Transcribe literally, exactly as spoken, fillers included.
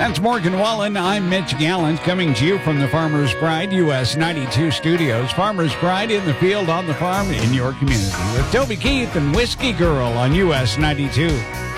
That's Morgan Wallen. I'm Mitch Gallant, coming to you from the Farmer's Pride U S ninety-two studios. Farmer's Pride in the field, on the farm, in your community. With Toby Keith and Whiskey Girl on U S ninety-two.